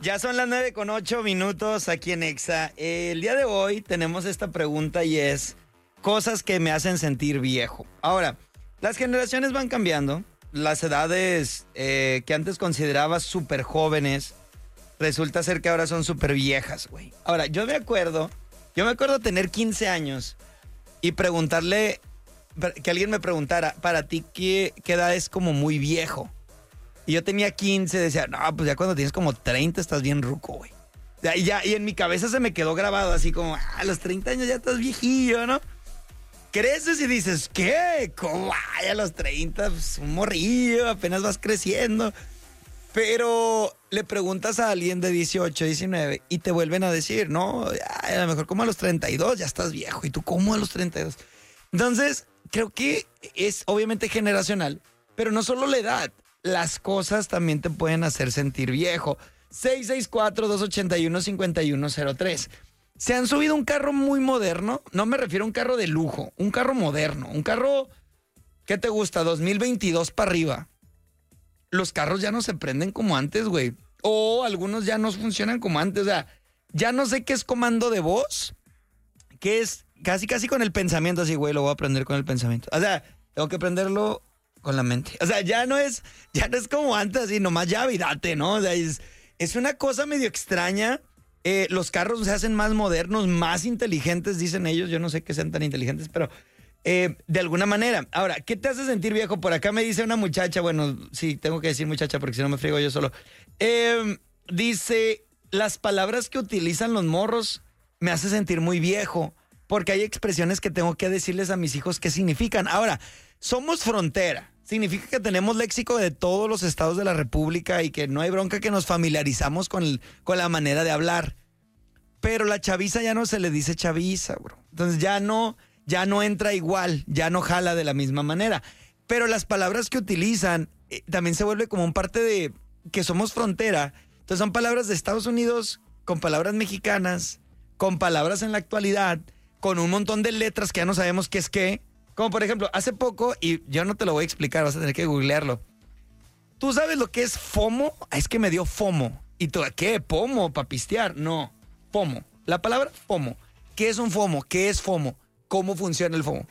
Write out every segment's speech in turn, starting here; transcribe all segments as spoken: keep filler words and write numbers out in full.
Ya son las nueve con ocho minutos aquí en Exa. Eh, el día de hoy tenemos esta pregunta y es cosas que me hacen sentir viejo. Ahora, las generaciones van cambiando. Las edades eh, que antes considerabas súper jóvenes, resulta ser que ahora son súper viejas, güey. Ahora, yo me acuerdo, yo me acuerdo tener quince años y preguntarle, que alguien me preguntara, para ti, ¿qué, qué edad es como muy viejo? Y yo tenía quince, decía, no, pues ya cuando tienes como treinta estás bien ruco, güey. Y, ya, y en mi cabeza se me quedó grabado así como, ah, a los treinta años ya estás viejillo, ¿no? Creces y dices, ¿qué? ¿Cómo? Ay, a los treinta, pues un morrillo, apenas vas creciendo. Pero le preguntas a alguien de dieciocho, diecinueve y te vuelven a decir, no, ay, a lo mejor como a los treinta y dos ya estás viejo. ¿Y tú cómo a los treinta y dos? Entonces, creo que es obviamente generacional, pero no solo la edad. Las cosas también te pueden hacer sentir viejo. seis seis cuatro, dos ocho uno, cinco uno cero tres. ¿Se han subido un carro muy moderno? No me refiero a un carro de lujo, un carro moderno, un carro, ¿qué te gusta? dos mil veintidós para arriba. Los carros ya no se prenden como antes, güey. O algunos ya no funcionan como antes. O sea, ya no sé qué es comando de voz, qué es casi casi con el pensamiento, así, güey, lo voy a aprender con el pensamiento. O sea, tengo que aprenderlo con la mente. O sea, ya no es, ya no es como antes, así, nomás llave y date, ¿no? O sea, es, es una cosa medio extraña. Eh, los carros se hacen más modernos, más inteligentes, dicen ellos. Yo no sé que sean tan inteligentes, pero eh, de alguna manera. Ahora, ¿qué te hace sentir viejo? Por acá me dice una muchacha, bueno, sí, tengo que decir muchacha porque si no me friego yo solo. Eh, dice, las palabras que utilizan los morros me hace sentir muy viejo porque hay expresiones que tengo que decirles a mis hijos qué significan. Ahora, somos frontera. Significa que tenemos léxico de todos los estados de la República y que no hay bronca que nos familiarizamos con, el, con la manera de hablar. Pero la chaviza ya no se le dice chaviza, bro. Entonces ya no, ya no entra igual, ya no jala de la misma manera. Pero las palabras que utilizan eh, también se vuelve como un parte de que somos frontera. Entonces son palabras de Estados Unidos con palabras mexicanas, con palabras en la actualidad, con un montón de letras que ya no sabemos qué es qué. Como por ejemplo, hace poco, y yo no te lo voy a explicar, vas a tener que googlearlo. ¿Tú sabes lo que es FOMO? Es que me dio FOMO. ¿Y tú qué? ¿Pomo? ¿Para pistear? No, FOMO. La palabra FOMO. ¿Qué es un FOMO? ¿Qué es FOMO? ¿Cómo funciona el FOMO?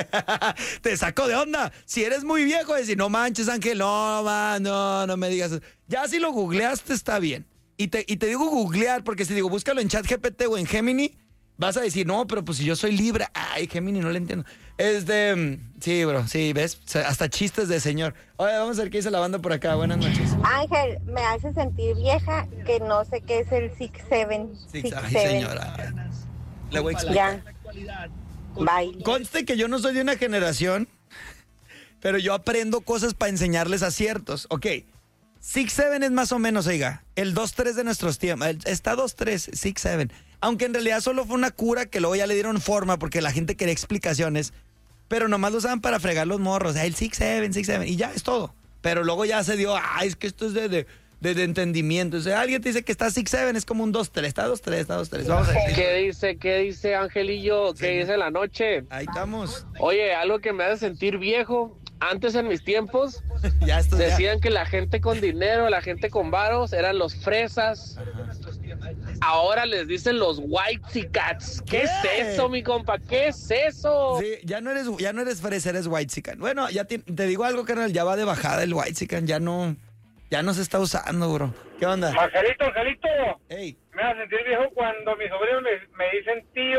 Te saco de onda. Si eres muy viejo, decir, no manches, Ángel, no, man, no, no me digas eso. Ya si lo googleaste está bien. Y te, y te digo googlear, porque si digo, búscalo en ChatGPT o en Gemini, vas a decir, no, pero pues si yo soy Libra. Ay, Gemini, no le entiendo. Este, sí, bro, sí, ¿ves? Hasta chistes de señor. Oye, vamos a ver qué dice la banda por acá. Buenas noches. Ángel, me hace sentir vieja que no sé qué es el six seven. Six, ay, señora. Le voy a explicar. Ya. Bye. Conste que yo no soy de una generación, pero yo aprendo cosas para enseñarles aciertos. Ok, six seven es más o menos, oiga, el dos tres de nuestros tiempos. Está dos tres, six seven. Aunque en realidad solo fue una cura que luego ya le dieron forma porque la gente quería explicaciones, pero nomás lo usaban para fregar los morros. El six seven, six seven, y ya es todo. Pero luego ya se dio, ay, es que esto es de, de, de, de entendimiento. O sea, alguien te dice que está six seven, es como un dos tres, está dos tres, está dos tres. Vamos a ver. ¿Qué dice, qué dice Angelillo? ¿Qué sí. dice la noche? Ahí estamos. Oye, algo que me hace sentir viejo. Antes en mis tiempos ya esto, decían ya. que la gente con dinero, la gente con varos eran los fresas. Ajá. Ahora les dicen los whitexicans. ¿Qué, ¿Qué es eso, mi compa? ¿Qué es eso? Sí, ya no eres, ya no eres fresa, eres whitexican. Bueno, ya te, te digo algo, carnal, ya va de bajada el whitexican, ya no, ya no se está usando, bro. ¿Qué onda? Angelito, Angelito. Hey. Me hace sentir viejo cuando mis sobrinos me, me dicen tío,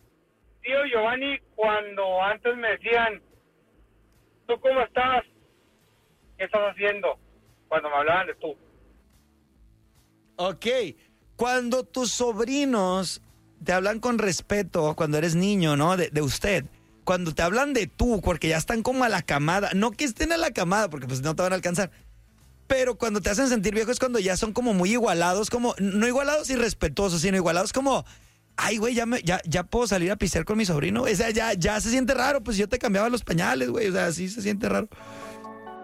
tío Giovanni, cuando antes me decían, ¿tú cómo estás? ¿Qué estás haciendo? Cuando me hablaban de tú. Ok. Cuando tus sobrinos te hablan con respeto, cuando eres niño, ¿no? De, de usted. Cuando te hablan de tú, porque ya están como a la camada. No que estén a la camada, porque pues no te van a alcanzar. Pero cuando te hacen sentir viejo es cuando ya son como muy igualados, como, no igualados y respetuosos, sino igualados como, ay, güey, ya, me, ya, ya puedo salir a pistear con mi sobrino. O sea, ya, ya se siente raro, pues yo te cambiaba los pañales, güey. O sea, sí se siente raro.